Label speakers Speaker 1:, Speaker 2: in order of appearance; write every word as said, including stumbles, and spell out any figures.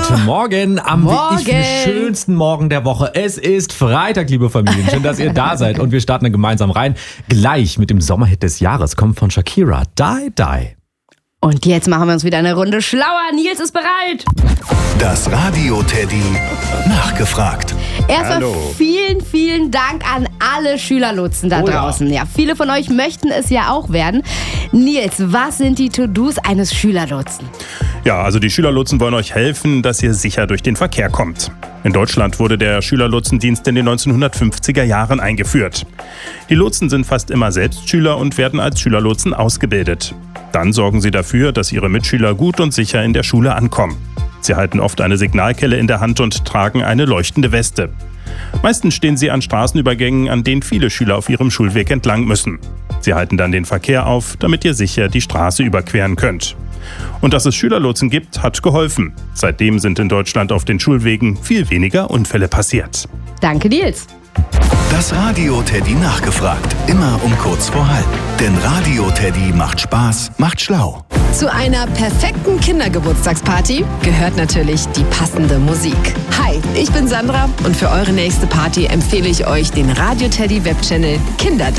Speaker 1: Guten Morgen am,
Speaker 2: Morgen.
Speaker 1: wie ich finde, schönsten Morgen der Woche. Es ist Freitag, liebe Familien. Schön, dass ihr da seid. Und wir starten gemeinsam rein. Gleich mit dem Sommerhit des Jahres kommt von Shakira, Die Die.
Speaker 2: Und jetzt machen wir uns wieder eine Runde schlauer. Nils ist bereit.
Speaker 3: Das Radio-Teddy nachgefragt.
Speaker 2: Erstmal
Speaker 1: Hallo.
Speaker 2: vielen, vielen Dank an alle Schülerlotsen da
Speaker 1: Oh ja.
Speaker 2: draußen. Ja, viele von euch möchten es ja auch werden. Nils, was sind die To-Dos eines Schülerlotsen?
Speaker 4: Ja, also die Schülerlotsen wollen euch helfen, dass ihr sicher durch den Verkehr kommt. In Deutschland wurde der Schülerlotsendienst in den neunzehnhundertfünfziger Jahren eingeführt. Die Lotsen sind fast immer selbst Schüler und werden als Schülerlotsen ausgebildet. Dann sorgen sie dafür, dass ihre Mitschüler gut und sicher in der Schule ankommen. Sie halten oft eine Signalkelle in der Hand und tragen eine leuchtende Weste. Meistens stehen sie an Straßenübergängen, an denen viele Schüler auf ihrem Schulweg entlang müssen. Sie halten dann den Verkehr auf, damit ihr sicher die Straße überqueren könnt. Und dass es Schülerlotsen gibt, hat geholfen. Seitdem sind in Deutschland auf den Schulwegen viel weniger Unfälle passiert.
Speaker 2: Danke, Nils.
Speaker 3: Das Radio-Teddy nachgefragt. Immer um kurz vor halb. Denn Radio-Teddy macht Spaß, macht schlau.
Speaker 5: Zu einer perfekten Kindergeburtstagsparty gehört natürlich die passende Musik. Hi, ich bin Sandra und für eure nächste Party empfehle ich euch den Radio-Teddy Webchannel Kinder